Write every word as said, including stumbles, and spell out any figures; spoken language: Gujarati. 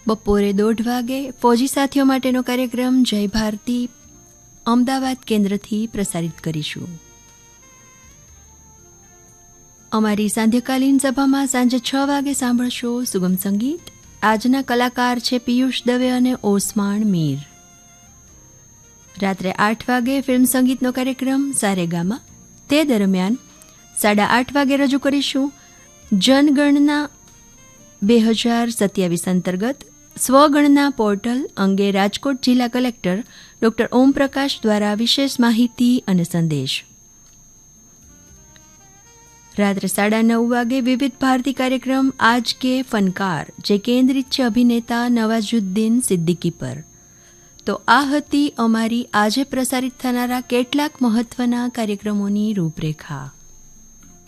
બપોરે દોઢ વાગે ફૌજી સાથીઓ માટેનો કાર્યક્રમ જય ભારતી અમદાવાદ કેન્દ્રથી પ્રસારિત કરીશું. અમારી સાંધ્યકાલીન સભામાં સાંજે છ વાગે સાંભળશો સુગમ સંગીત. આજના કલાકાર છે પિયુષ દવે અને ઓસમાણ મીર. રાત્રે આઠ વાગે ફિલ્મ સંગીતનો કાર્યક્રમ સારેગામા. તે દરમિયાન સાડા આઠ વાગે રજૂ કરીશું જનગણના બે હજાર સત્યાવીસ અંતર્ગત સ્વગણના પોર્ટલ અંગે રાજકોટ જિલ્લા કલેક્ટર ડોક્ટર ઓમપ્રકાશ દ્વારા વિશેષ માહિતી અને સંદેશ. રાત્રે સાડા નવ વાગે વિવિધ ભારતી કાર્યક્રમ આજ કે ફનકાર, જે કેન્દ્રિત છે અભિનેતા નવાઝુદ્દીન સિદ્દીકી પર. તો આ હતી અમારી આજે પ્રસારિત થનારા કેટલાક મહત્વના કાર્યક્રમોની રૂપરેખા.